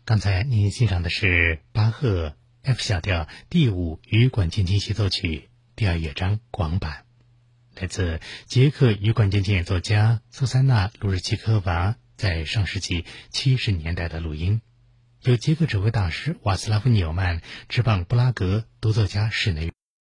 刚才您欣赏的是巴赫 F 小调第5羽管键琴协奏曲第2乐章广版，来自捷克羽管键琴演奏家苏珊娜·卢日奇科娃在上世纪70年代的录音，由捷克指挥大师瓦斯拉夫·纽曼、执棒布拉格独奏家室内